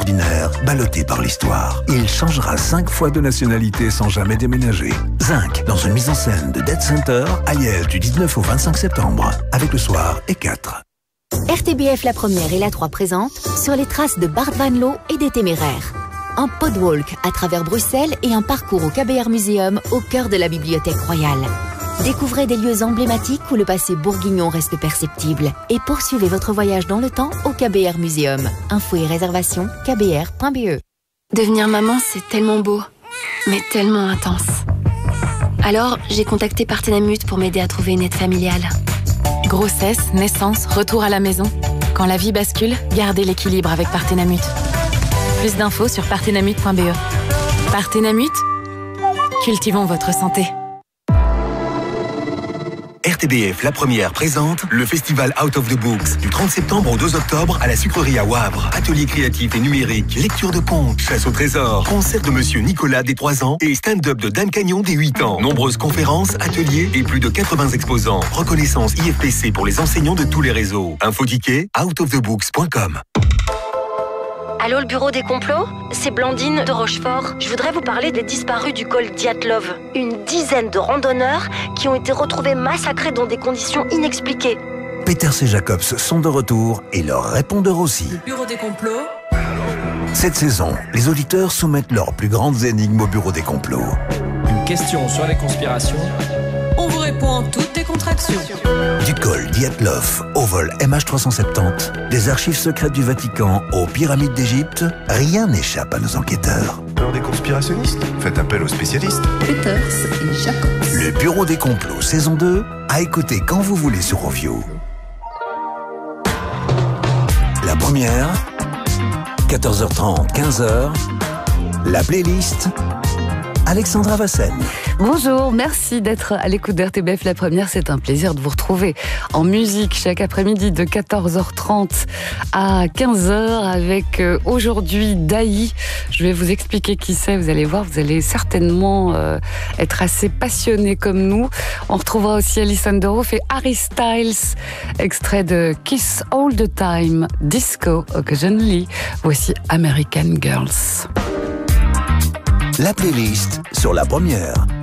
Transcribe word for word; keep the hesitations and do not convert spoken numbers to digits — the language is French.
extraordinaire, ballotté par l'histoire. Il changera cinq fois de nationalité sans jamais déménager. Zinc, dans une mise en scène de Dead Center, à Liège du dix-neuf au vingt-cinq septembre, avec Le Soir et quatre. R T B F La Première et La trois présentent Sur les traces de Bart Van Loo et des Téméraires. Un podwalk à travers Bruxelles et un parcours au K B R Museum au cœur de la Bibliothèque Royale. Découvrez des lieux emblématiques où le passé bourguignon reste perceptible et poursuivez votre voyage dans le temps au K B R Museum. Infos et réservations k b r point b e. Devenir maman, c'est tellement beau, mais tellement intense. Alors, j'ai contacté Partenamut pour m'aider à trouver une aide familiale. Grossesse, naissance, retour à la maison. Quand la vie bascule, gardez l'équilibre avec Partenamut. Plus d'infos sur partenamut point b e. Partenamut, cultivons votre santé. R T B F La Première présente le festival Out of the Books du trente septembre au deux octobre à la sucrerie à Wavre. Atelier créatif et numérique, lecture de contes, chasse au trésor, concert de Monsieur Nicolas des trois ans et stand-up de Dan Cagnon des huit ans. Nombreuses conférences, ateliers et plus de quatre-vingts exposants. Reconnaissance I F P C pour les enseignants de tous les réseaux. Info ticket out of the books point com. Allô, le bureau des complots? C'est Blandine de Rochefort. Je voudrais vous parler des disparus du col Diatlov. Une dizaine de randonneurs qui ont été retrouvés massacrés dans des conditions inexpliquées. Peters et Jacobs sont de retour et leurs répondeurs aussi. Le bureau des complots. Cette saison, les auditeurs soumettent leurs plus grandes énigmes au bureau des complots. Une question sur les conspirations. On vous répond en toutes décontraction. Du col Diatlov au vol M H trois cent soixante-dix, des archives secrètes du Vatican aux pyramides d'Égypte, rien n'échappe à nos enquêteurs. Peur des conspirationnistes? Faites appel aux spécialistes. Peters et Jacobs. Le bureau des complots saison deux, à écouter quand vous voulez sur Ovio. La première, quatorze heures trente, quinze heures, la playlist, Alexandra Vassen. Bonjour, merci d'être à l'écoute d'R T B F La Première. C'est un plaisir de vous retrouver en musique chaque après-midi de quatorze heures trente à quinze heures avec euh, aujourd'hui Daï. Je vais vous expliquer qui c'est, vous allez voir, vous allez certainement euh, être assez passionnés comme nous. On retrouvera aussi Alison Dorough et Harry Styles, extrait de Kiss All the Time, Disco Occasionally. Voici American Girls. La playlist sur La Première.